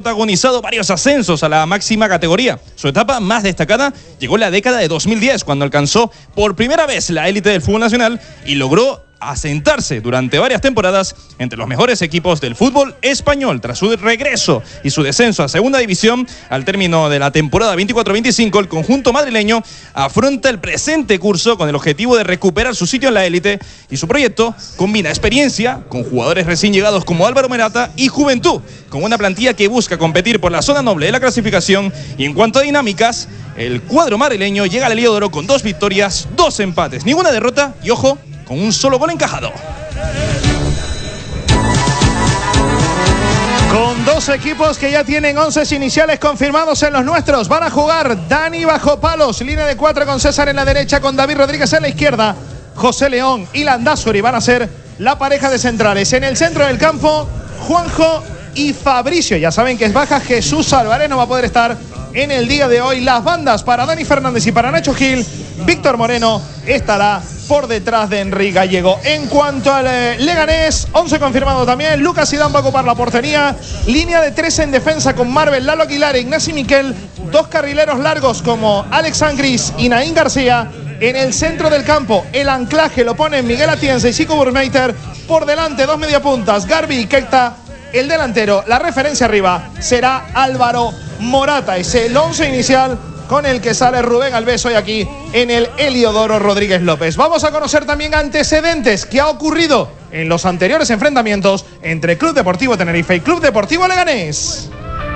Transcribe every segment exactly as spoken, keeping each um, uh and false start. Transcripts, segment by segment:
protagonizado varios ascensos a la máxima categoría. Su etapa más destacada llegó en la década de dos mil diez, cuando alcanzó por primera vez la élite del fútbol nacional y logró asentarse durante varias temporadas entre los mejores equipos del fútbol español. Tras su regreso y su descenso a segunda división, al término de la temporada veinticuatro veinticinco, el conjunto madrileño afronta el presente curso con el objetivo de recuperar su sitio en la élite, y su proyecto combina experiencia con jugadores recién llegados como Álvaro Morata y juventud, con una plantilla que busca competir por la zona noble de la clasificación. Y en cuanto a dinámicas, el cuadro madrileño llega al Heliodoro con dos victorias, dos empates, ninguna derrota y, ojo, con un solo gol encajado. Con dos equipos que ya tienen once iniciales confirmados en los nuestros. Van a jugar Dani bajo palos, línea de cuatro con César en la derecha, con David Rodríguez en la izquierda. José León y Landázuri van a ser la pareja de centrales. En el centro del campo, Juanjo y Fabricio. Ya saben que es baja Jesús Álvarez, no va a poder estar en el día de hoy. Las bandas para Dani Fernández y para Nacho Gil. Víctor Moreno estará por detrás de Enrique Gallego. En cuanto al eh, Leganés, once confirmado también. Lucas Zidane va a ocupar la portería. Línea de tres en defensa con Marvel, Lalo Aguilar e Ignasi Miquel. Dos carrileros largos como Alex Angris y Naín García. En el centro del campo, el anclaje lo ponen Miguel Atienza y Zico Burmeiter. Por delante, dos mediapuntas, Garbi y Keita. El delantero, la referencia arriba, será Álvaro Morata. Es el once inicial con el que sale Rubén Alves hoy aquí en el Heliodoro Rodríguez López. Vamos a conocer también antecedentes que ha ocurrido en los anteriores enfrentamientos entre Club Deportivo Tenerife y Club Deportivo Leganés.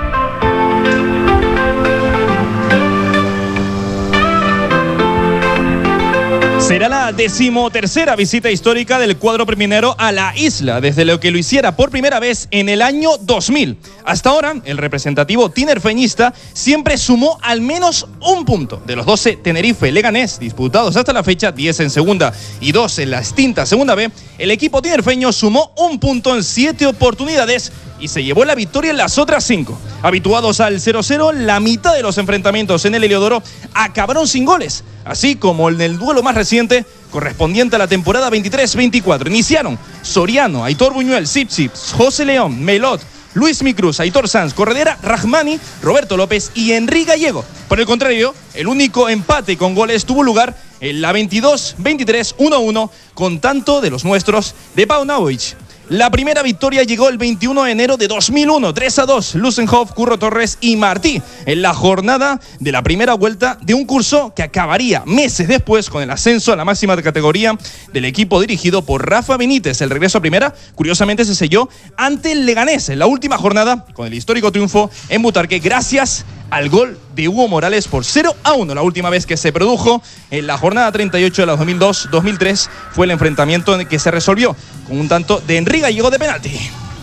Será la decimotercera visita histórica del cuadro priminero a la isla, desde lo que lo hiciera por primera vez en el año dos mil. Hasta ahora, el representativo tinerfeñista siempre sumó al menos un punto. De los doce Tenerife-Leganés disputados hasta la fecha, diez en segunda y dos en la extinta segunda B, el equipo tinerfeño sumó un punto en siete oportunidades y se llevó la victoria en las otras cinco. Habituados al cero cero, la mitad de los enfrentamientos en el Heliodoro acabaron sin goles, así como en el duelo más reciente, correspondiente a la temporada veintitrés veinticuatro. Iniciaron Soriano, Aitor Buñuel, Sipsips, José León, Melot, Luis Micruz, Aitor Sanz, Corredera, Rahmani, Roberto López y Enrique Gallego. Por el contrario, el único empate con goles tuvo lugar en la veintidós veintitrés uno uno, con tanto de los nuestros de Paunovic. La primera victoria llegó el veintiuno de enero de dos mil uno, tres a dos, Lusenhoff, Curro Torres y Martí, en la jornada de la primera vuelta de un curso que acabaría meses después con el ascenso a la máxima categoría del equipo dirigido por Rafa Benítez. El regreso a primera, curiosamente, se selló ante el Leganés en la última jornada, con el histórico triunfo en Butarque, gracias al gol de Hugo Morales por cero a uno. La última vez que se produjo en la jornada treinta y ocho de la dos mil dos dos mil tres fue el enfrentamiento en el que se resolvió con un tanto de Enrique Gallego de penalti.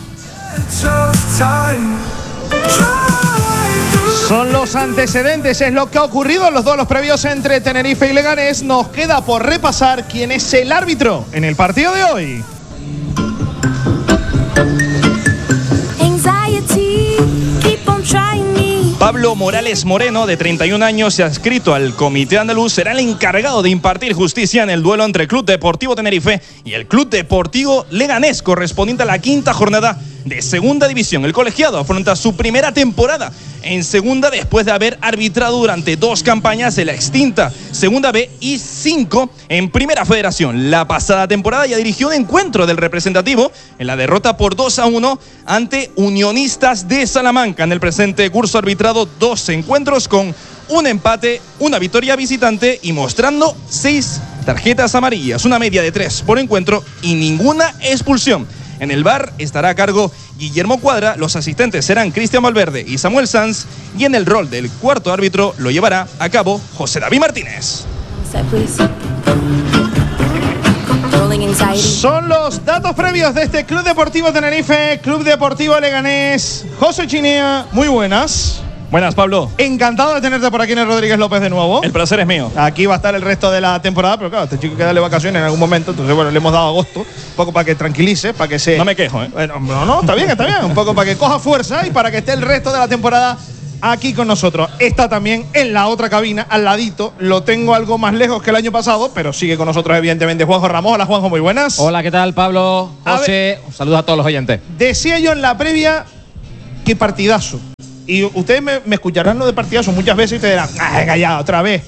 Son los antecedentes, es lo que ha ocurrido en los duelos previos entre Tenerife y Leganés. Nos queda por repasar quién es el árbitro en el partido de hoy. Pablo Morales Moreno, de treinta y un años, se ha adscrito al Comité Andaluz, será el encargado de impartir justicia en el duelo entre el Club Deportivo Tenerife y el Club Deportivo Leganés, correspondiente a la quinta jornada de segunda división. El colegiado afronta su primera temporada en segunda después de haber arbitrado durante dos campañas en la extinta segunda B y cinco en primera federación. La pasada temporada ya dirigió un encuentro del representativo en la derrota por dos a uno ante Unionistas de Salamanca. En el presente curso ha arbitrado dos encuentros con un empate, una victoria visitante y mostrando seis tarjetas amarillas, una media de tres por encuentro y ninguna expulsión. En el V A R estará a cargo Guillermo Cuadra, los asistentes serán Cristian Valverde y Samuel Sanz, y en el rol del cuarto árbitro lo llevará a cabo José David Martínez. Son los datos previos de este Club Deportivo Tenerife, Club Deportivo Leganés. José Chinea, muy buenas. Buenas, Pablo. Encantado de tenerte por aquí en el Rodríguez López de nuevo. El placer es mío. Aquí va a estar el resto de la temporada, pero claro, este chico hay que darle vacaciones en algún momento, entonces bueno, le hemos dado agosto, un poco para que tranquilice, para que se... No me quejo, ¿eh? Bueno, no, no, está bien, está bien, un poco para que coja fuerza y para que esté el resto de la temporada aquí con nosotros. Está también en la otra cabina, al ladito, lo tengo algo más lejos que el año pasado, pero sigue con nosotros evidentemente Juanjo Ramos. Hola Juanjo, muy buenas. Hola, ¿qué tal, Pablo? José, un saludo a todos los oyentes. Decía yo en la previa, qué partidazo. Y ustedes me, me escucharán lo de partidazo muchas veces y ustedes dirán, ah, venga ya, otra vez.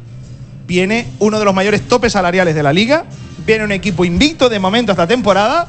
Viene uno de los mayores topes salariales de la liga, viene un equipo invicto de momento esta temporada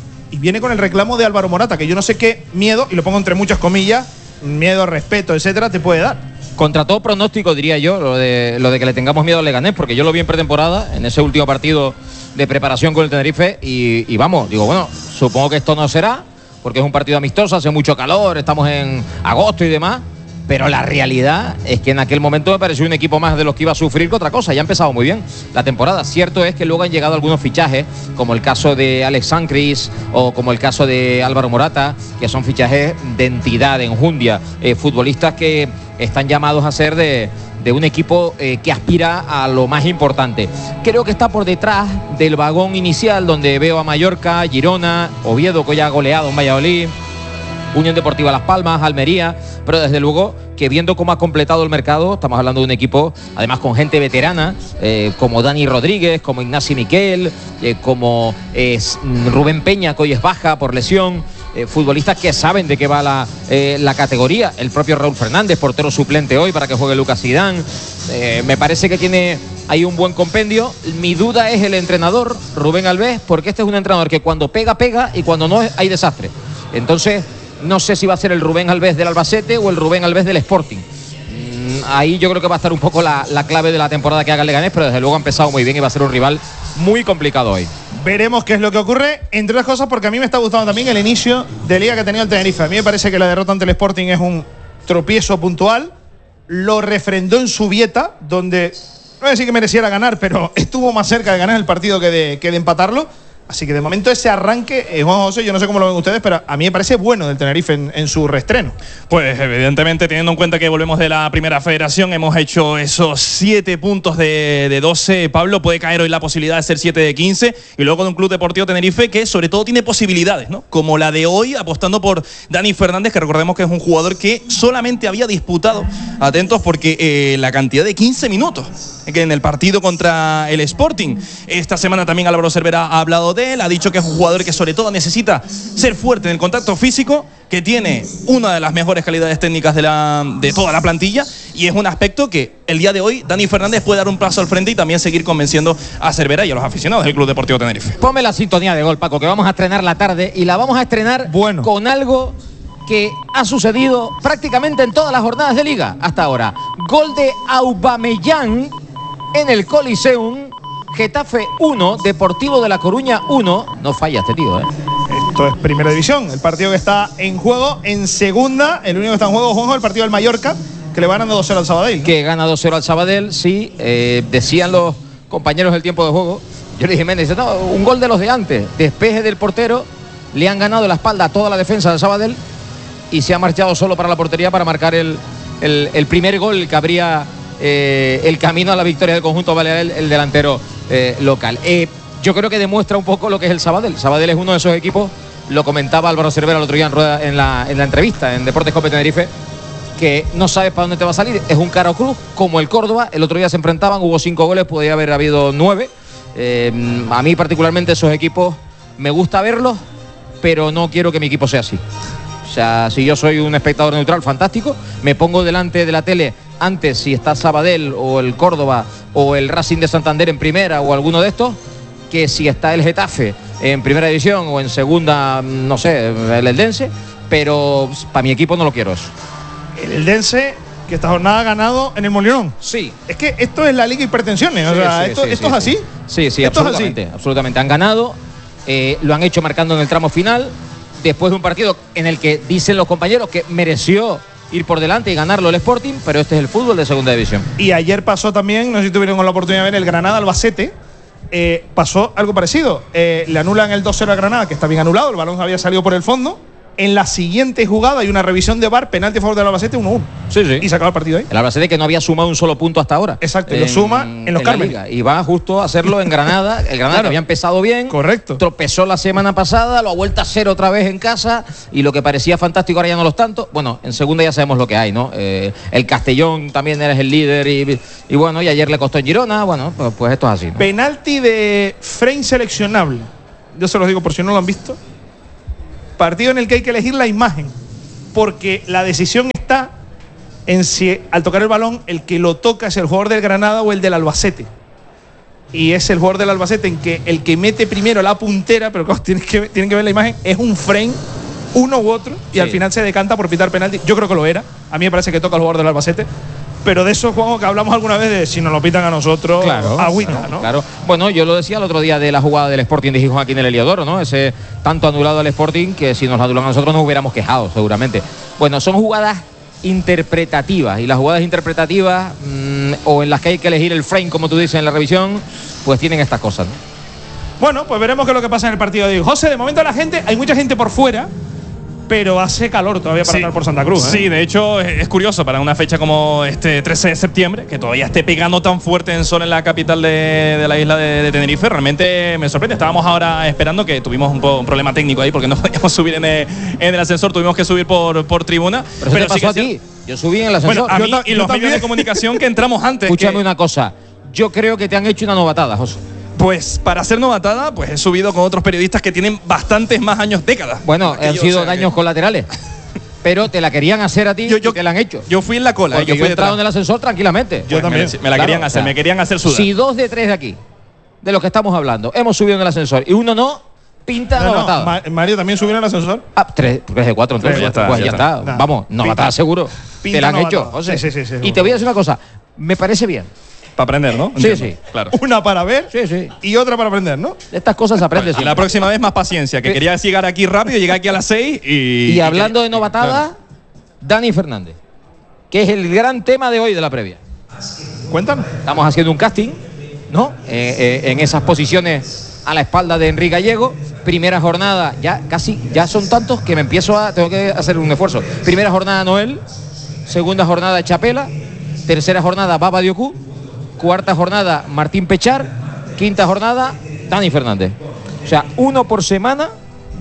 y viene con el reclamo de Álvaro Morata, que yo no sé qué miedo, y lo pongo entre muchas comillas, miedo, respeto, etcétera, te puede dar. Contra todo pronóstico, diría yo, lo de, lo de que le tengamos miedo al Leganés, porque yo lo vi en pretemporada, en ese último partido de preparación con el Tenerife, y, y vamos, digo, bueno, supongo que esto no será, porque es un partido amistoso, hace mucho calor, estamos en agosto y demás, pero la realidad es que en aquel momento me pareció un equipo más de los que iba a sufrir que otra cosa. Ya ha empezado muy bien la temporada. Cierto es que luego han llegado algunos fichajes, como el caso de Alex Sancris o como el caso de Álvaro Morata, que son fichajes de entidad, de enjundia, eh, futbolistas que están llamados a ser de, de un equipo eh, que aspira a lo más importante. Creo que está por detrás del vagón inicial, donde veo a Mallorca, Girona, Oviedo, que ya ha goleado en Valladolid, Unión Deportiva Las Palmas, Almería, pero desde luego que viendo cómo ha completado el mercado, estamos hablando de un equipo además con gente veterana, eh, como Dani Rodríguez, como Ignasi Miquel, eh, como eh, Rubén Peña, que hoy es baja por lesión, eh, futbolistas que saben de qué va la, eh, la categoría, el propio Raúl Fernández, portero suplente hoy para que juegue Lucas Zidane, eh, me parece que tiene ahí un buen compendio. Mi duda es el entrenador, Rubén Alves, porque este es un entrenador que cuando pega, pega, y cuando no hay desastre. Entonces, no sé si va a ser el Rubén Alves del Albacete o el Rubén Alves del Sporting. Mm, ahí yo creo que va a estar un poco la, la clave de la temporada que haga el Leganés, pero desde luego ha empezado muy bien y va a ser un rival muy complicado hoy. Veremos qué es lo que ocurre, entre otras cosas porque a mí me está gustando también el inicio de liga que ha tenido el Tenerife. A mí me parece que la derrota ante el Sporting es un tropiezo puntual. Lo refrendó en Zubieta, donde no voy a decir que mereciera ganar, pero estuvo más cerca de ganar el partido que de, que de empatarlo. Así que de momento ese arranque, eh, Juan José, yo no sé cómo lo ven ustedes, pero a mí me parece bueno del Tenerife en, en su reestreno. Pues evidentemente, teniendo en cuenta que volvemos de la primera federación, hemos hecho esos siete puntos de, de doce. Pablo, puede caer hoy la posibilidad de ser siete de quince. Y luego con un Club Deportivo Tenerife que sobre todo tiene posibilidades, ¿no? Como la de hoy, apostando por Dani Fernández, que recordemos que es un jugador que solamente había disputado, atentos, porque eh, la cantidad de quince minutos que en el partido contra el Sporting. Esta semana también Álvaro Cervera ha hablado de él, ha dicho que es un jugador que sobre todo necesita ser fuerte en el contacto físico, que tiene una de las mejores calidades técnicas de, la, de toda la plantilla, y es un aspecto que el día de hoy Dani Fernández puede dar un paso al frente y también seguir convenciendo a Cervera y a los aficionados del Club Deportivo Tenerife. Ponme la sintonía de gol, Paco, que vamos a estrenar la tarde, y la vamos a estrenar bueno. con algo que ha sucedido prácticamente en todas las jornadas de liga hasta ahora. Gol de Aubameyang en el Coliseum. Getafe uno, Deportivo de La Coruña uno. No falla este tío, ¿eh? Esto es Primera División. El partido que está en juego en Segunda. El único que está en juego, Juanjo, el partido del Mallorca, que le va ganando dos cero al Sabadell, ¿no? Que gana dos cero al Sabadell, sí. Eh, decían los compañeros del tiempo de juego. Yo le dije, Méndez, no, un gol de los de antes. Despeje del portero. Le han ganado la espalda a toda la defensa del Sabadell y se ha marchado solo para la portería para marcar el, el, el primer gol que habría eh, el camino a la victoria del conjunto balear, el, el delantero eh, local. Eh, yo creo que demuestra un poco lo que es el Sabadell. Sabadell es uno de esos equipos, lo comentaba Álvaro Cervera el otro día en, rueda, en, la, en la entrevista en Deportes Cope Tenerife, que no sabes para dónde te va a salir. Es un cara o cruz, como el Córdoba. El otro día se enfrentaban, hubo cinco goles, podría haber habido nueve. Eh, a mí particularmente esos equipos me gusta verlos, pero no quiero que mi equipo sea así. O sea, si yo soy un espectador neutral, fantástico, me pongo delante de la tele antes si está Sabadell o el Córdoba o el Racing de Santander en primera o alguno de estos, que si está el Getafe en primera división o en segunda, no sé, el Eldense, pero para mi equipo no lo quiero eso. El Eldense, que esta jornada ha ganado en el Molinón. Sí. Es que esto es la Liga Hipertensiones, sí, o sea, sí, esto, sí, esto sí, es así. Sí, sí, esto absolutamente, es así. absolutamente. Han ganado, eh, lo han hecho marcando en el tramo final, después de un partido en el que dicen los compañeros que mereció ir por delante y ganarlo el Sporting, pero este es el fútbol de segunda división. Y ayer pasó también, no sé si tuvieron la oportunidad de ver, el Granada-Albacete. Eh, pasó algo parecido. Eh, le anulan el dos cero a Granada, que está bien anulado, el balón había salido por el fondo. En la siguiente jugada hay una revisión de V A R, penalti a favor del Albacete, uno uno. Sí, sí. Y se acaba el partido ahí. El Albacete que no había sumado un solo punto hasta ahora. Exacto, y lo suma en los Cármenes. Y va justo a hacerlo en Granada. El Granada, claro, que había empezado bien. Correcto. Tropezó la semana pasada, lo ha vuelto a hacer otra vez en casa. Y lo que parecía fantástico ahora ya no lo es tanto. Bueno, en segunda ya sabemos lo que hay, ¿no? Eh, el Castellón también eres el líder. Y, y bueno, y ayer le costó en Girona. Bueno, pues, pues esto es así, ¿no? Penalti de frame seleccionable. Yo se los digo por si no lo han visto. Partido en el que hay que elegir la imagen. porque la decisión está en si al tocar el balón el que lo toca es el jugador del Granada o el del Albacete. Y es el jugador del Albacete en que el que mete primero la puntera, pero claro, tienen que, tienen que ver la imagen, es un frame, uno u otro, y sí. al final se decanta por pitar penalti. Yo creo que lo era. A mí me parece que toca el jugador del Albacete. Pero de eso, Juanjo, que hablamos alguna vez de si nos lo pitan a nosotros, claro, agüita, claro, ¿no? Claro. Bueno, yo lo decía el otro día de la jugada del Sporting de Gijón aquí en el Heliodoro, ¿no? Ese tanto anulado al Sporting que si nos lo anulan a nosotros nos hubiéramos quejado, seguramente. Bueno, son jugadas interpretativas y las jugadas interpretativas mmm, o en las que hay que elegir el frame, como tú dices en la revisión, pues tienen estas cosas, ¿no? Bueno, pues veremos qué es lo que pasa en el partido de hoy. José, de momento la gente, hay mucha gente por fuera, pero hace calor todavía para sí. estar por Santa Cruz, ¿eh? Sí, de hecho es curioso para una fecha como este trece de septiembre, que todavía esté pegando tan fuerte en sol en la capital de, de la isla de, de Tenerife. Realmente me sorprende. Estábamos ahora esperando, que tuvimos un, po, un problema técnico ahí porque no podíamos subir en el, en el ascensor, tuvimos que subir por, por tribuna. Pero, pero sí pasó sí a ti. Yo subí en el ascensor. Bueno, a mí yo y los también. medios de comunicación que entramos antes. Escúchame que, una cosa. Yo creo que te han hecho una novatada, José. Pues para ser novatada, pues he subido con otros periodistas que tienen bastantes más años, décadas. Bueno, han yo, sido o sea, daños que... colaterales. Pero te la querían hacer a ti yo, yo, y te la han hecho. Yo fui en la cola. Porque yo yo fui he entrado detrás. en el ascensor tranquilamente. Yo pues también. Me, me la claro, querían hacer, o sea, me querían hacer sudar. Si dos de tres de aquí, de los que estamos hablando, hemos subido en el ascensor y uno no, pinta no, novatada. No, Mario también subió en el ascensor. Ah, tres, tres de cuatro, entonces. Pues ya está. Pues ya ya está. está. Vamos, novatada seguro. Pinta te la han novatada. hecho, José. Sí, sí, sí, sí, y te voy a decir una cosa. Me parece bien. Para aprender, ¿no? Sí, Entiendo. sí. Claro. Una para ver sí, sí. y otra para aprender, ¿no? Estas cosas se aprenden. Bueno, la próxima vez más paciencia, que quería llegar aquí rápido, llegar aquí a las seis y... Y hablando y que, de novatada, claro. Dani Fernández, que es el gran tema de hoy de la previa. Cuéntanos. Estamos haciendo un casting, ¿no? Eh, eh, en esas posiciones a la espalda de Enrique Gallego. Primera jornada, ya casi, ya son tantos que me empiezo a, tengo que hacer un esfuerzo. Primera jornada Noel, segunda jornada Chapela, tercera jornada Baba Diocú, cuarta jornada Martín Pechar, quinta jornada Dani Fernández. O sea, uno por semana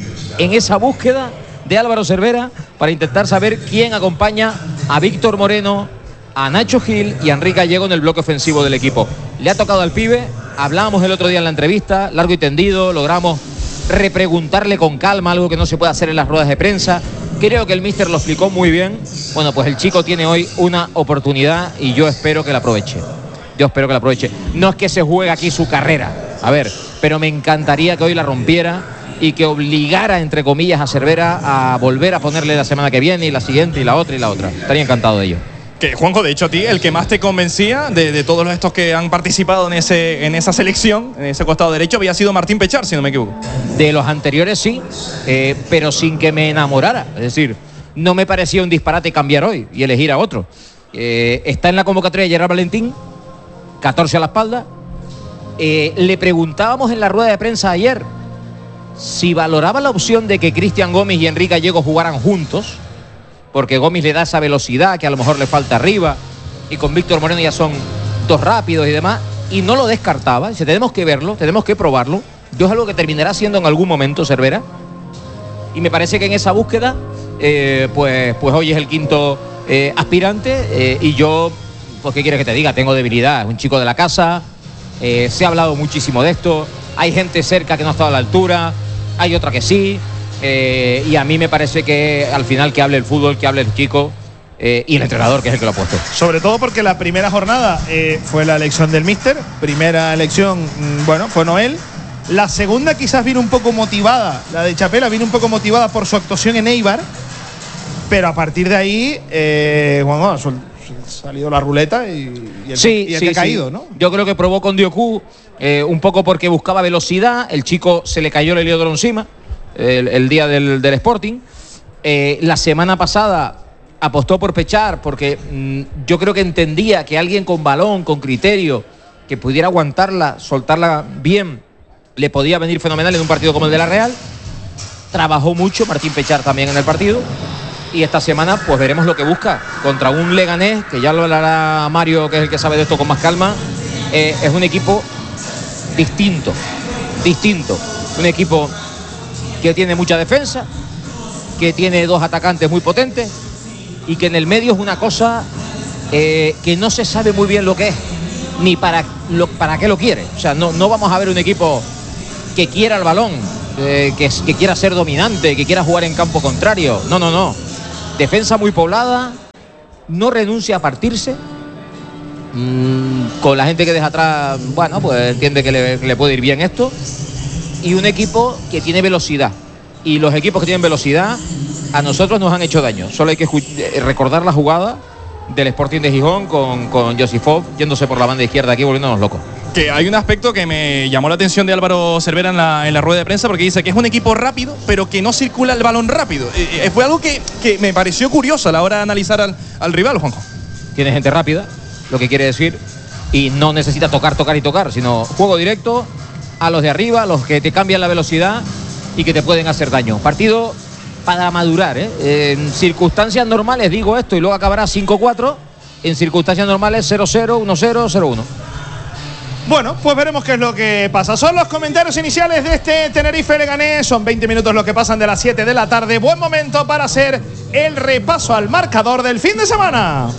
en esa búsqueda de Álvaro Cervera para intentar saber quién acompaña a Víctor Moreno, a Nacho Gil y a Enrique Gallego en el bloque ofensivo del equipo. Le ha tocado al pibe, hablábamos el otro día en la entrevista, largo y tendido, logramos repreguntarle con calma, algo que no se puede hacer en las ruedas de prensa. Creo que el míster lo explicó muy bien. Bueno, pues el chico tiene hoy una oportunidad y yo espero que la aproveche. Yo espero que la aproveche. No es que se juegue aquí su carrera, a ver, pero me encantaría que hoy la rompiera y que obligara, entre comillas, a Cervera a volver a ponerle la semana que viene y la siguiente y la otra y la otra. Estaría encantado de ello. Que, Juanjo, de hecho a ti, el que más te convencía de, de todos estos que han participado en, ese, en esa selección, en ese costado derecho, había sido Martín Pechar, si no me equivoco. De los anteriores sí, eh, pero sin que me enamorara. Es decir, no me parecía un disparate cambiar hoy y elegir a otro. Eh, está en la convocatoria de Gerard Valentín, catorce a la espalda. Eh, le preguntábamos en la rueda de prensa ayer si valoraba la opción de que Cristian Gómez y Enrique Gallego jugaran juntos, porque Gómez le da esa velocidad que a lo mejor le falta arriba, y con Víctor Moreno ya son dos rápidos y demás, y no lo descartaba. Dice, tenemos que verlo, tenemos que probarlo. Yo es algo que terminará siendo en algún momento Cervera, y me parece que en esa búsqueda eh, pues, pues hoy es el quinto eh, aspirante, eh, y yo, pues qué quieres que te diga, tengo debilidad, es un chico de la casa, eh, se ha hablado muchísimo de esto, hay gente cerca que no ha estado a la altura, hay otra que sí, eh, y a mí me parece que al final que hable el fútbol, que hable el chico eh, y el entrenador, que es el que lo ha puesto. Sobre todo porque la primera jornada eh, fue la elección del míster, primera elección, mmm, bueno, fue Noel. La segunda quizás vino un poco motivada, la de Chapela vino un poco motivada por su actuación en Eibar, pero a partir de ahí, eh, bueno, ha salido la ruleta y, y el, sí, y el sí, que ha caído, sí. ¿no? Yo creo que probó con Diocú eh, un poco porque buscaba velocidad, el chico se le cayó el Heliodoro encima el, el día del, del Sporting. Eh, la semana pasada apostó por Pechar porque mmm, yo creo que entendía que alguien con balón, con criterio, que pudiera aguantarla, soltarla bien, le podía venir fenomenal en un partido como el de la Real. Trabajó mucho Martín Pechar también en el partido. Y esta semana pues veremos lo que busca contra un Leganés, que ya lo hablará Mario, que es el que sabe de esto con más calma. Eh, es un equipo distinto, distinto. Un equipo que tiene mucha defensa, que tiene dos atacantes muy potentes y que en el medio es una cosa eh, que no se sabe muy bien lo que es, ni para, lo, para qué lo quiere. O sea, no, no vamos a ver un equipo que quiera el balón, eh, que, que quiera ser dominante, que quiera jugar en campo contrario. No, no, no. defensa muy poblada, no renuncia a partirse. Mm, con la gente que deja atrás, bueno, pues entiende que le, que le puede ir bien esto. Y un equipo que tiene velocidad. Y los equipos que tienen velocidad a nosotros nos han hecho daño. Solo hay que recordar la jugada del Sporting de Gijón con, con Josifov yéndose por la banda izquierda aquí, volviéndonos locos. Que hay un aspecto que me llamó la atención de Álvaro Cervera en la, en la rueda de prensa, porque dice que es un equipo rápido, pero que no circula el balón rápido. Eh, eh, fue algo que, que me pareció curioso a la hora de analizar al, al rival, Juanjo. Tiene gente rápida, lo que quiere decir, y no necesita tocar, tocar y tocar, sino juego directo a los de arriba, a los que te cambian la velocidad y que te pueden hacer daño. Partido para madurar, ¿eh? En circunstancias normales digo esto y luego acabará cinco cuatro, en circunstancias normales cero cero, uno cero, cero uno. Bueno, pues veremos qué es lo que pasa. Son los comentarios iniciales de este Tenerife Leganés. Son veinte minutos los que pasan de las siete de la tarde. Buen momento para hacer el repaso al marcador del fin de semana.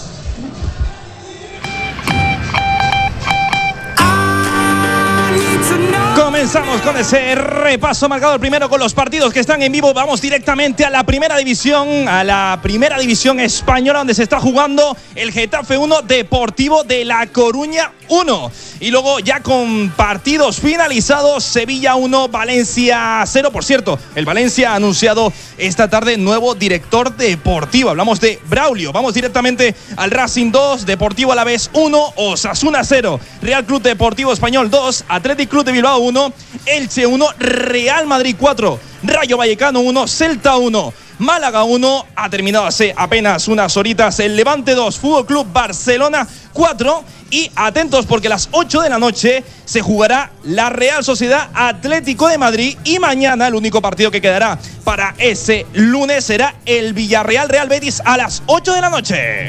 Comenzamos con ese repaso marcador primero con los partidos que están en vivo. Vamos directamente a la primera división, a la primera división española, donde se está jugando el Getafe uno, Deportivo de La Coruña uno. Y luego ya con partidos finalizados, Sevilla uno, Valencia cero. Por cierto, el Valencia ha anunciado esta tarde nuevo director deportivo. Hablamos de Braulio. Vamos directamente al Racing dos, Deportivo Alavés uno, Osasuna cero, Real Club Deportivo Español dos, Athletic Club de Bilbao uno, Elche uno, Real Madrid cuatro, Rayo Vallecano uno, Celta uno, Málaga uno. Ha terminado hace apenas unas horitas el Levante dos, Fútbol Club Barcelona cuatro. Y atentos porque a las ocho de la noche se jugará la Real Sociedad Atlético de Madrid. Y mañana el único partido que quedará para ese lunes será el Villarreal Real Betis a las ocho de la noche.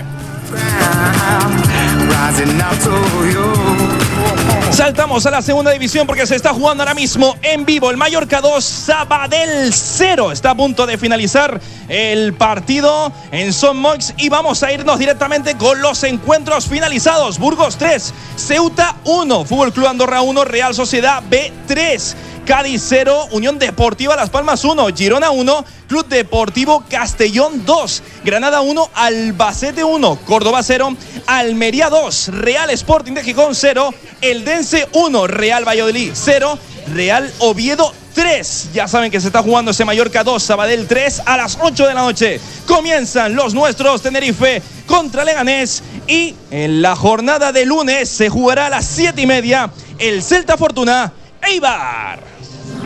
Saltamos a la segunda división porque se está jugando ahora mismo en vivo el Mallorca dos, Sabadell cero. Está a punto de finalizar el partido en Son Moix y vamos a irnos directamente con los encuentros finalizados. Burgos tres, Ceuta uno, Fútbol Club Andorra uno, Real Sociedad B tres. Cádiz cero, Unión Deportiva Las Palmas uno, Girona uno, Club Deportivo Castellón dos, Granada uno, Albacete uno, Córdoba cero, Almería dos, Real Sporting de Gijón cero, Eldense uno, Real Valladolid cero, Real Oviedo tres. Ya saben que se está jugando ese Mallorca dos, Sabadell tres a las ocho de la noche. Comienzan los nuestros, Tenerife contra Leganés, y en la jornada de lunes se jugará a las siete y media el Celta Fortuna Eibar.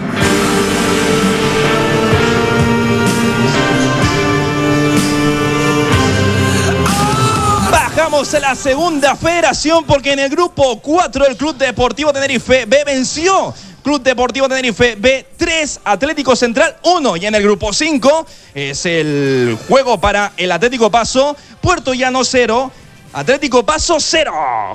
Bajamos a la segunda federación porque en el grupo cuatro el Club Deportivo Tenerife B venció Club Deportivo Tenerife B tres, Atlético Central uno. Y en el grupo cinco es el juego para el Atlético Paso, Puerto Llano cero, Atlético Paso cero.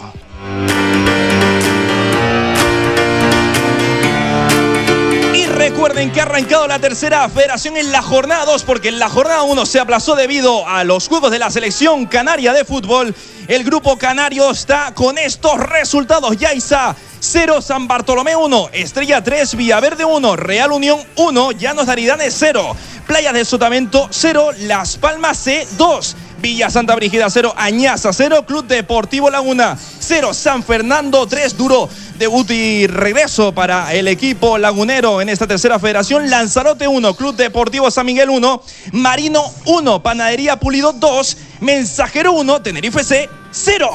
Recuerden que ha arrancado la tercera federación en la jornada dos, porque en la jornada uno se aplazó debido a los juegos de la selección canaria de fútbol. El grupo canario está con estos resultados: Yaiza cero, San Bartolomé uno, Estrella tres, Villaverde uno, Real Unión uno, Llanos de Aridane cero, Playas de Sotavento cero, Las Palmas C dos, Villa Santa Brígida cero, Añaza cero, Club Deportivo Laguna cero, San Fernando tres. Duro debut y regreso para el equipo lagunero en esta tercera federación. Lanzarote uno, Club Deportivo San Miguel uno, Marino uno, Panadería Pulido dos, Mensajero uno, Tenerife C cero.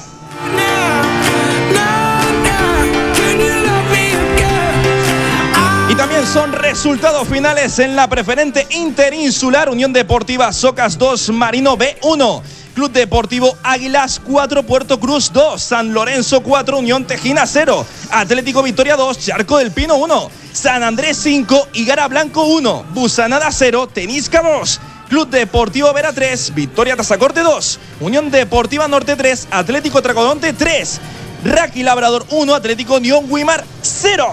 Y también son resultados finales en la preferente interinsular. Unión Deportiva Socas dos, Marino B uno, Club Deportivo Águilas cuatro, Puerto Cruz dos, San Lorenzo cuatro, Unión Tejina cero, Atlético Vitoria dos, Charco del Pino uno, San Andrés cinco, Higuera Blanco uno, Busanada cero, Tenisca dos, Club Deportivo Vera tres, Victoria Tazacorte dos, Unión Deportiva Norte tres, Atlético Tracodonte tres, Raki Labrador uno, Atlético Unión Guimar cero.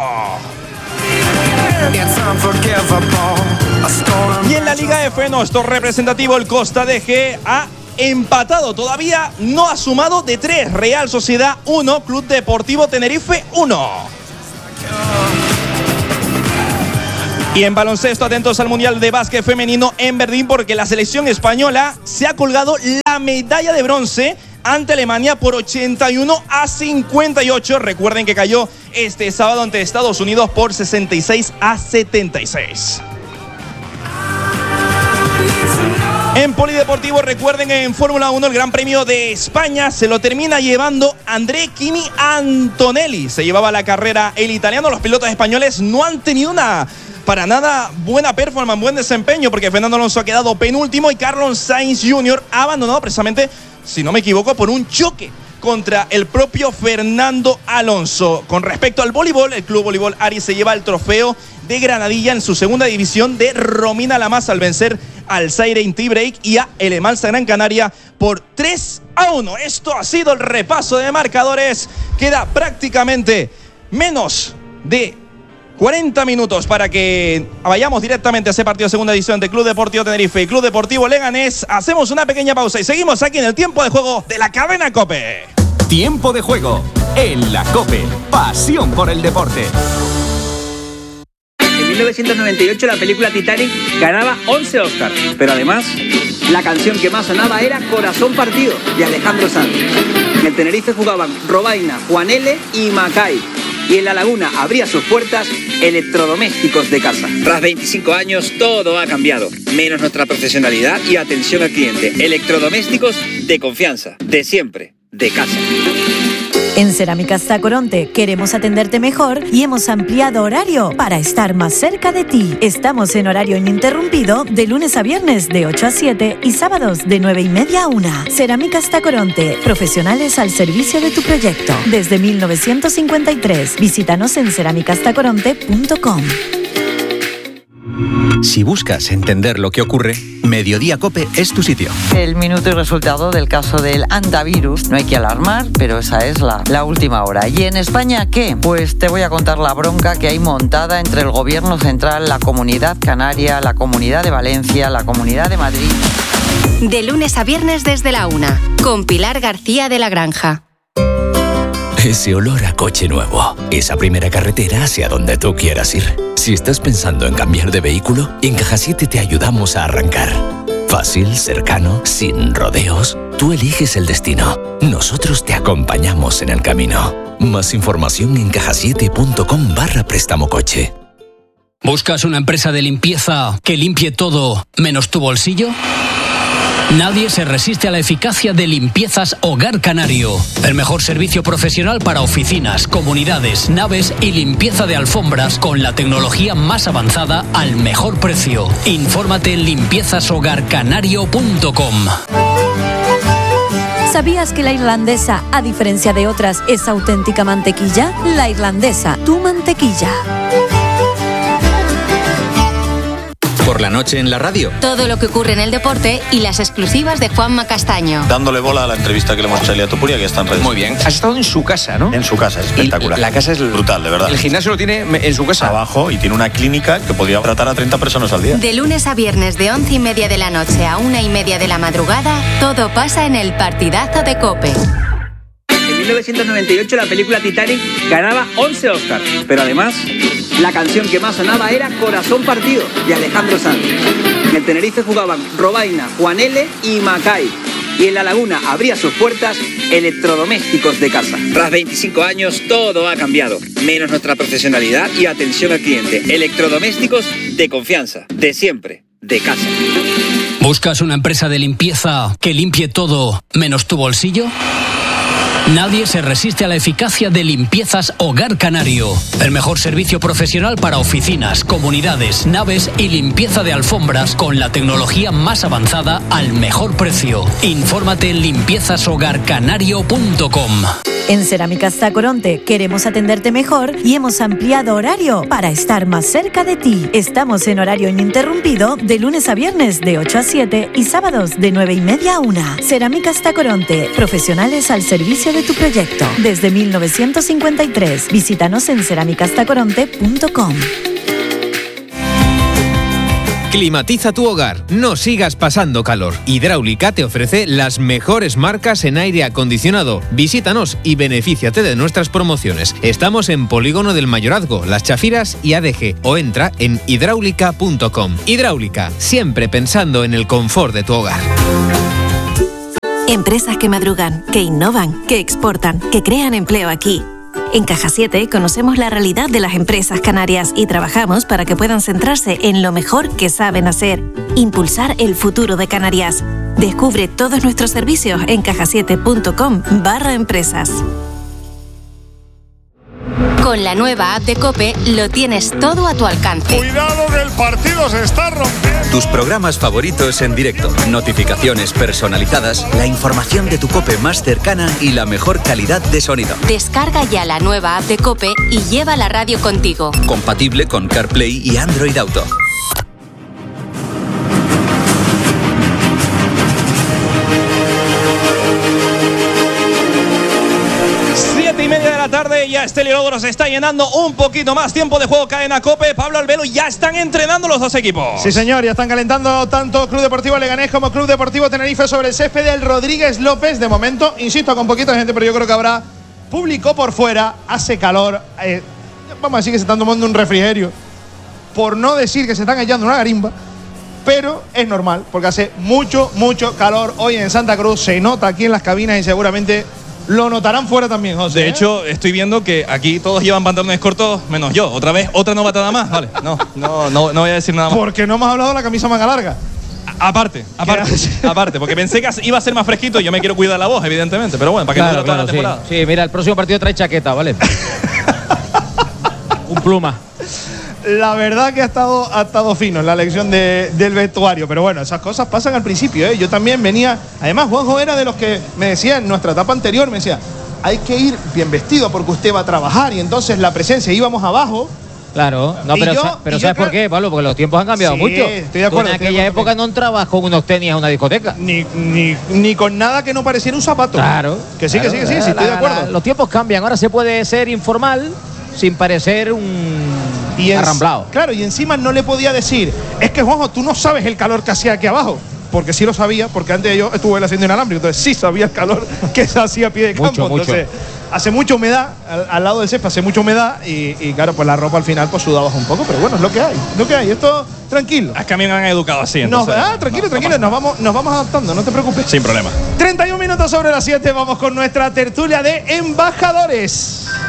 Y en la Liga F, nuestro representativo, el Costa D G, ha empatado, todavía no ha sumado de tres. Real Sociedad uno, Club Deportivo Tenerife uno. Y en baloncesto, atentos al Mundial de Básquet Femenino en Berlín, porque la selección española se ha colgado la medalla de bronce ante Alemania por ochenta y uno a cincuenta y ocho. Recuerden que cayó este sábado ante Estados Unidos por sesenta y seis a setenta y seis. En polideportivo, recuerden en Fórmula uno el Gran Premio de España se lo termina llevando André Kimi Antonelli. Se llevaba la carrera el italiano. Los pilotos españoles no han tenido una para nada buena performance, buen desempeño, porque Fernando Alonso ha quedado penúltimo y Carlos Sainz junior ha abandonado precisamente, si no me equivoco, por un choque contra el propio Fernando Alonso. Con respecto al voleibol, el Club Voleibol Aris se lleva el trofeo de Granadilla en su segunda división de Romina Lamas al vencer al Zaire in T-Break y a El Emalsa Gran Canaria por tres a uno. Esto ha sido el repaso de marcadores. Queda prácticamente menos de cuarenta minutos para que vayamos directamente a ese partido de segunda división de Club Deportivo Tenerife y Club Deportivo Leganés. Hacemos una pequeña pausa y seguimos aquí en el tiempo de juego de la cadena COPE. Tiempo de juego en la COPE. Pasión por el deporte. En mil novecientos noventa y ocho la película Titanic ganaba once Oscars, pero además la canción que más sonaba era Corazón Partido de Alejandro Sanz. En el Tenerife jugaban Robaina, Juan L. y Macay. Y en La Laguna abría sus puertas Electrodomésticos de Casa. Tras veinticinco años todo ha cambiado, menos nuestra profesionalidad y atención al cliente. Electrodomésticos de confianza, de siempre, de casa. En Cerámicas Tacoronte queremos atenderte mejor y hemos ampliado horario para estar más cerca de ti. Estamos en horario ininterrumpido de lunes a viernes de ocho a siete y sábados de nueve y media a una. Cerámicas Tacoronte, profesionales al servicio de tu proyecto. Desde mil novecientos cincuenta y tres, visítanos en cerámicas tacoronte punto com. Si buscas entender lo que ocurre, Mediodía COPE es tu sitio. El minuto y resultado del caso del antivirus. No hay que alarmar, pero esa es la, la última hora. ¿Y en España qué? Pues te voy a contar la bronca que hay montada entre el Gobierno Central, la Comunidad Canaria, la Comunidad de Valencia, la Comunidad de Madrid. De lunes a viernes desde la una, con Pilar García de la Granja. Ese olor a coche nuevo, esa primera carretera hacia donde tú quieras ir. Si estás pensando en cambiar de vehículo, en Caja siete te ayudamos a arrancar. Fácil, cercano, sin rodeos. Tú eliges el destino. Nosotros te acompañamos en el camino. Más información en cajasiete punto com barra préstamo coche. ¿Buscas una empresa de limpieza que limpie todo menos tu bolsillo? Nadie se resiste a la eficacia de Limpiezas Hogar Canario. El mejor servicio profesional para oficinas, comunidades, naves y limpieza de alfombras con la tecnología más avanzada al mejor precio. Infórmate en limpiezas hogar canario punto com. ¿Sabías que la irlandesa, a diferencia de otras, es auténtica mantequilla? La irlandesa, tu mantequilla. Por la noche en la radio. Todo lo que ocurre en el deporte y las exclusivas de Juanma Castaño. Dándole bola a la entrevista que le hemos hecho a Elia Topuria, que está en redes. Muy bien. Has estado en su casa, ¿no? En su casa, es espectacular. Y la casa es brutal, de verdad. El gimnasio lo tiene en su casa. Abajo, y tiene una clínica que podría tratar a treinta personas al día. De lunes a viernes de once y media de la noche a una y media de la madrugada, todo pasa en el partidazo de COPE. En mil novecientos noventa y ocho la película Titanic ganaba once Oscars, pero además la canción que más sonaba era Corazón Partido de Alejandro Sanz. En el Tenerife jugaban Robaina, Juan L. y Macay. Y en La Laguna abría sus puertas Electrodomésticos de Casa. Tras veinticinco años todo ha cambiado, menos nuestra profesionalidad y atención al cliente. Electrodomésticos de confianza, de siempre, de casa. ¿Buscas una empresa de limpieza que limpie todo menos tu bolsillo? Nadie se resiste a la eficacia de Limpiezas Hogar Canario. El mejor servicio profesional para oficinas, comunidades, naves y limpieza de alfombras con la tecnología más avanzada al mejor precio. Infórmate en limpiezas hogar canario punto com. En Cerámicas Tacoronte queremos atenderte mejor y hemos ampliado horario para estar más cerca de ti. Estamos en horario ininterrumpido de lunes a viernes de ocho a siete y sábados de nueve y media a una. Cerámicas Tacoronte, profesionales al servicio de tu proyecto. Desde mil novecientos cincuenta y tres, visítanos en cerámicas tacoronte punto com. Climatiza tu hogar, no sigas pasando calor. Hidráulica te ofrece las mejores marcas en aire acondicionado. Visítanos y benefíciate de nuestras promociones. Estamos en Polígono del Mayorazgo, Las Chafiras y A D G o entra en hidráulica punto com. Hidráulica, siempre pensando en el confort de tu hogar. Empresas que madrugan, que innovan, que exportan, que crean empleo aquí. En Caja siete conocemos la realidad de las empresas canarias y trabajamos para que puedan centrarse en lo mejor que saben hacer, impulsar el futuro de Canarias. Descubre todos nuestros servicios en caja siete punto com barra empresas. Con la nueva app de COPE lo tienes todo a tu alcance. Cuidado que el partido se está rompiendo. Tus programas favoritos en directo, notificaciones personalizadas, la información de tu COPE más cercana y la mejor calidad de sonido. Descarga ya la nueva app de COPE y lleva la radio contigo. Compatible con CarPlay y Android Auto. Siete y media de la tarde, ya este Heliodoro se está llenando un poquito más. Tiempo de juego, cadena COPE. Pablo Albelo, ya están entrenando los dos equipos. Sí, señor, ya están calentando tanto Club Deportivo Leganés como Club Deportivo Tenerife sobre el césped del Rodríguez López. De momento, insisto, con poquita gente, pero yo creo que habrá público por fuera. Hace calor. Eh, vamos a decir que se están tomando un refrigerio, por no decir que se están echando una garimba. Pero es normal, porque hace mucho, mucho calor hoy en Santa Cruz. Se nota aquí en las cabinas y seguramente lo notarán fuera también, José. De ¿eh? hecho, estoy viendo que aquí todos llevan pantalones cortos, menos yo. Otra vez, otra novatada más. Vale, no, no, no, no voy a decir nada más. Porque no hemos hablado de la camisa manga larga. A aparte, aparte, aparte, porque pensé que iba a ser más fresquito y yo me quiero cuidar la voz, evidentemente. Pero bueno, para que claro, no dure toda claro, la temporada. Sí. sí, mira, el próximo partido trae chaqueta, ¿vale? Un pluma. La verdad que ha estado, ha estado fino en la elección de, del vestuario. Pero bueno, esas cosas pasan al principio, ¿eh? Yo también venía. Además, Juanjo era de los que me decía en nuestra etapa anterior, me decía, hay que ir bien vestido porque usted va a trabajar. Y entonces la presencia, íbamos abajo. Claro, no, pero, yo, sa pero yo, ¿sabes claro, por qué, Pablo? Porque los tiempos han cambiado sí, mucho. Estoy de acuerdo. Tú en aquella época no entrabas con unos tenis a una discoteca. Ni, ni, ni con nada que no pareciera un zapato. Claro. Que sí, claro, que sí, que sí, la, sí, estoy la, de acuerdo. La, los tiempos cambian. Ahora se puede ser informal sin parecer un y arramblado. Claro, y encima no le podía decir, es que Juanjo, tú no sabes el calor que hacía aquí abajo. Porque sí lo sabía, porque antes yo estuve él haciendo inalámbrico, entonces sí sabía el calor que se hacía a pie de campo. Mucho, entonces, mucho. hace mucha humedad, al, al lado del césped hace mucha humedad y, y claro, pues la ropa al final pues sudabas un poco, pero bueno, es lo que hay, es lo que hay, esto tranquilo. Es que a mí me han educado así, Nos, entonces, ah, tranquilo, no, tranquilo, no nos, vamos, nos vamos adaptando, no te preocupes. Sin problema. treinta y un minutos sobre las siete, vamos con nuestra tertulia de embajadores.